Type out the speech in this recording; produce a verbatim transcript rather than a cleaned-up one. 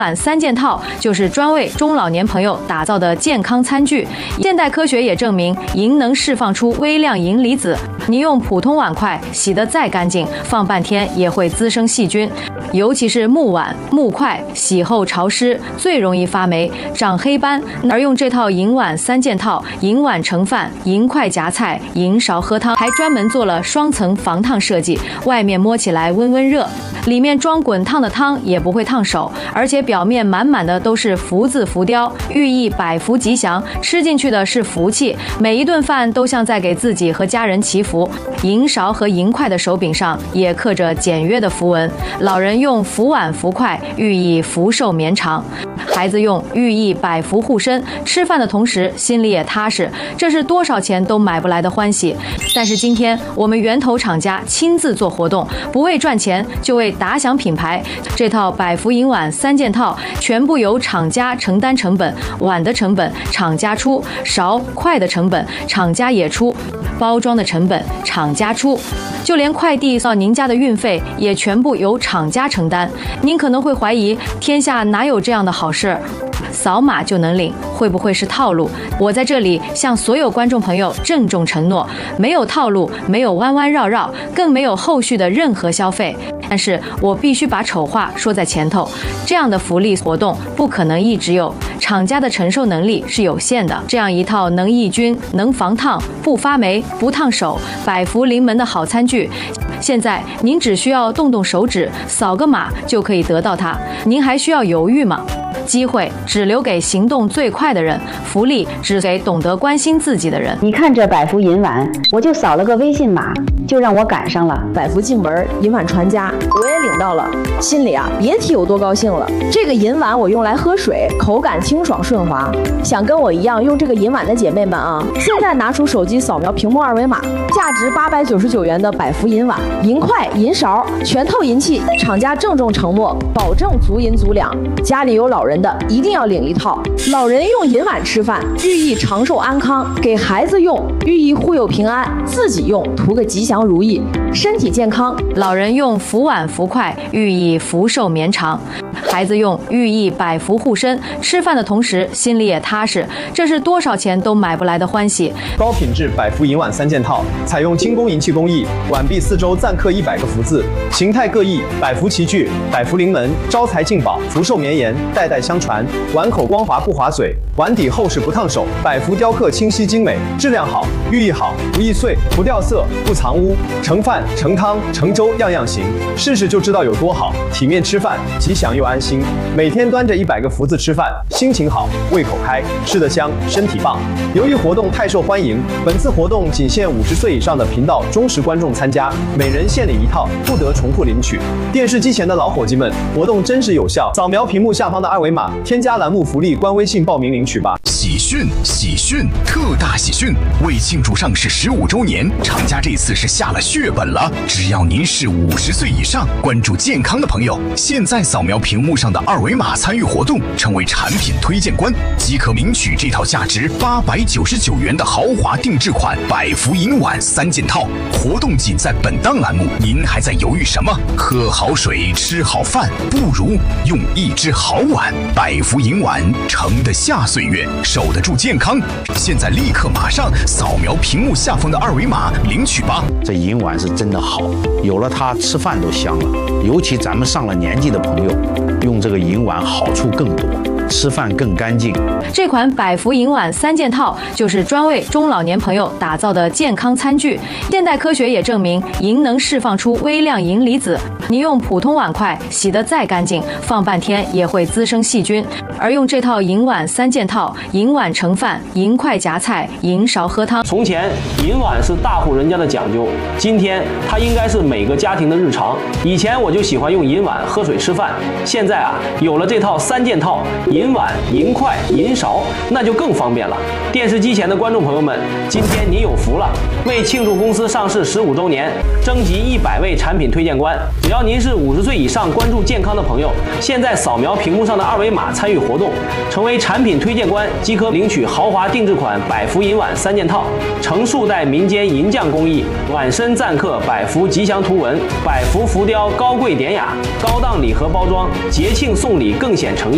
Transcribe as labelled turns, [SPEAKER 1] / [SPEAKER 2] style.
[SPEAKER 1] 碗三件套就是专为中老年朋友打造的健康餐具。现代科学也证明，银能释放出微量银离子。你用普通碗筷洗得再干净，放半天也会滋生细菌。尤其是木碗、木筷，洗后潮湿，最容易发霉、长黑斑。而用这套银碗三件套，银碗盛饭，银筷夹菜，银勺喝汤，还专门做了双层防烫设计，外面摸起来温温热。里面装滚烫的汤也不会烫手，而且表面满满的都是福字浮雕，寓意百福吉祥，吃进去的是福气，每一顿饭都像在给自己和家人祈福。银勺和银筷的手柄上也刻着简约的符文，老人用福碗福筷，寓意福寿绵长；孩子用寓意百福护身，吃饭的同时心里也踏实，这是多少钱都买不来的欢喜。但是今天我们源头厂家亲自做活动，不为赚钱，就为打响品牌。这套百福银碗三件套全部由厂家承担成本，碗的成本厂家出，勺筷的成本厂家也出，包装的成本厂家出，就连快递到您家的运费也全部由厂家承担。您可能会怀疑，天下哪有这样的好事？扫码就能领，会不会是套路？我在这里向所有观众朋友郑重承诺，没有套路，没有弯弯绕绕，更没有后续的任何消费。但是我必须把丑话说在前头，这样的福利活动不可能一直有，厂家的承受能力是有限的。这样一套能抑菌、能防烫、不发霉、不烫手、百福临门的好餐具，现在您只需要动动手指，扫个码就可以得到它，您还需要犹豫吗？机会只留给行动最快的人，福利只给懂得关心自己的人。
[SPEAKER 2] 你看这百福银碗，我就扫了个微信码，就让我赶上了。
[SPEAKER 3] 百福进门，银碗传家，我也领到了，心里啊别提有多高兴了。这个银碗我用来喝水，口感清爽顺滑。想跟我一样用这个银碗的姐妹们啊，现在拿出手机扫描屏幕二维码，价值八百九十九元的百福银碗、银筷、银勺，全套银器，厂家郑重承诺，保证足银足两。家里有老人的一定要领一套。老人用银碗吃饭，寓意长寿安康；给孩子用，寓意护佑平安；自己用，图个吉祥如意，身体健康。
[SPEAKER 1] 老人用福碗福筷，寓意福寿绵长；孩子用，寓意百福护身，吃饭的同时心里也踏实，这是多少钱都买不来的欢喜。
[SPEAKER 4] 高品质百福银碗三件套，采用精工银器工艺，碗壁四周暂刻一百个福字，形态各异，百福齐聚，百福临门，招财进宝，福寿绵延，代代相传。碗口光滑不划嘴，碗底厚实不烫手，百福雕刻清晰精美，质量好，寓意好，不易碎，不掉色，不藏污，盛饭、盛汤、盛粥样样行，试试就知道有多好。体面吃饭，吉祥又安心。每天端着一百个福字吃饭，心情好，胃口开，吃得香，身体棒。由于活动太受欢迎，本次活动仅限五十岁以上的频道忠实观众参加，每人限领一套，不得重复领取。电视机前的老伙计们，活动真实有效，扫描屏幕下方的二维码，添加栏目福利官微信报名领取吧。
[SPEAKER 5] 喜讯！喜讯！特大喜讯！为庆祝上市十五周年，厂家这次是下了血本了。只要您是五十岁以上，关注健康的朋友，现在扫描屏幕上的二维码参与活动，成为产品推荐官，即可领取这套价值八百九十九元的豪华定制款百福银碗三件套。活动仅在本档栏目，您还在犹豫什么？喝好水，吃好饭，不如用一只好碗。百福银碗盛得下岁月，守得住健康。现在立刻马上扫描屏幕下方的二维码领取吧。
[SPEAKER 6] 这银碗是真的好，有了它吃饭都香了。尤其咱们上了年纪的朋友，用这个银碗好处更多，吃饭更干净。
[SPEAKER 1] 这款百福银碗三件套就是专为中老年朋友打造的健康餐具。现代科学也证明，银能释放出微量银离子。你用普通碗筷洗得再干净，放半天也会滋生细菌。而用这套银碗三件套，银碗盛饭，银筷夹菜，银勺喝汤。
[SPEAKER 7] 从前银碗是大户人家的讲究，今天它应该是每个家庭的日常。以前我就喜欢用银碗喝水吃饭，现在啊有了这套三件套，银碗、银筷、银勺，那就更方便了。电视机前的观众朋友们，今天您有福了！为庆祝公司上市十五周年，征集一百位产品推荐官。只要您是五十岁以上关注健康的朋友，现在扫描屏幕上的二维码参与活动，成为产品推荐官即可领取豪华定制款百福银碗三件套，成数代民间银匠工艺，碗身暂刻百福吉祥图文，百福浮雕高贵典雅，高档礼盒包装，节庆送礼更显诚意。